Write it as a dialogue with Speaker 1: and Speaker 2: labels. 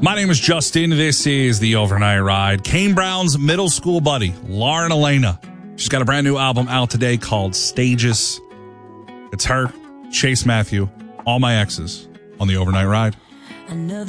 Speaker 1: My name is Justin. This is The Overnight Ride. Kane Brown's middle school buddy, Lauren Elena. She's got a brand new album out today called Stages. It's her, Chase Matthew, all my exes on The Overnight Ride.